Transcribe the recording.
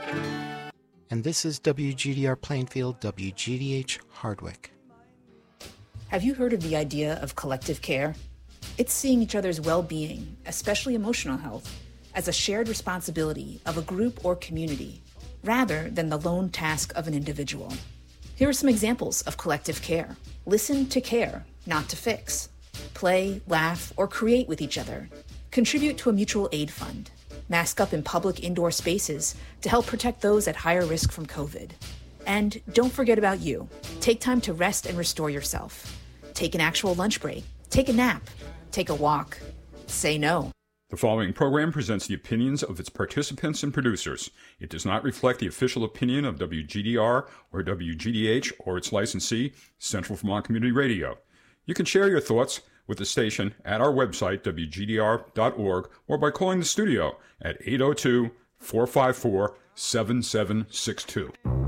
And this is WGDR Plainfield, WGDH Hardwick. Have you heard of the idea of collective care? It's seeing each other's well-being, especially emotional health, as a shared responsibility of a group or community, rather than the lone task of an individual. Here are some examples of collective care. Listen to care, not to fix. Play, laugh, or create with each other. Contribute to a mutual aid fund. Mask up in public indoor spaces to help protect those at higher risk from COVID. And don't forget about you. Take time to rest and restore yourself. Take an actual lunch break. Take a nap. Take a walk. Say no. The following program presents the opinions of its participants and producers. It does not reflect the official opinion of WGDR or WGDH or its licensee, Central Vermont Community Radio. You can share your thoughts with the station at our website, WGDR.org, or by calling the studio at 802-454-7762.